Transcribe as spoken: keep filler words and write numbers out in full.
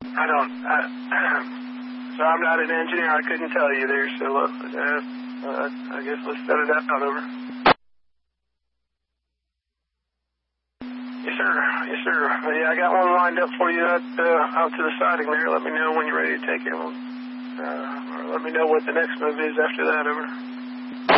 I don't, I, so I'm not an engineer. I couldn't tell you there, so uh, uh, I guess let's set it out over. Yes, sir. Yes, sir. Yeah, I got one lined up for you out, uh, out to the siding there. Let me know when you're ready to take it. Uh, or let me know what the next move is after that, over.